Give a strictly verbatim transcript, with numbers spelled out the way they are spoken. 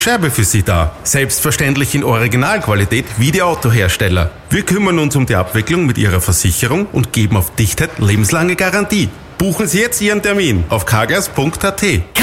Scheibe für Sie da. Selbstverständlich in Originalqualität wie die Autohersteller. Wir kümmern uns um die Abwicklung mit Ihrer Versicherung und geben auf Dichtheit lebenslange Garantie. Buchen Sie jetzt Ihren Termin auf carglass punkt a t.